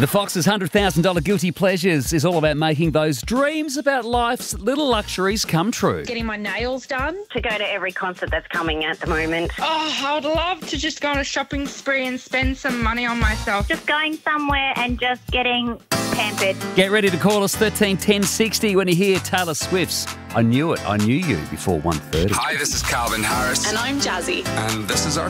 The Fox's $100,000 Guilty Pleasures is all about making those dreams about life's little luxuries come true. Getting my nails done. To go to every concert that's coming at the moment. Oh, I would love to just go on a shopping spree and spend some money on myself. Just going somewhere and just getting pampered. Get ready to call us 13 10 60 when you hear Taylor Swift's I Knew It, I Knew You before 1:30. Hi, this is Calvin Harris. And I'm Jazzy. And this is our